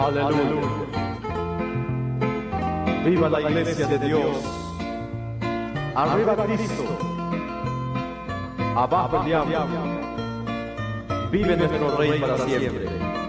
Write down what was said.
Aleluya. Viva la iglesia de Dios. Arriba Cristo. Abajo el diablo. Vive nuestro Rey para siempre.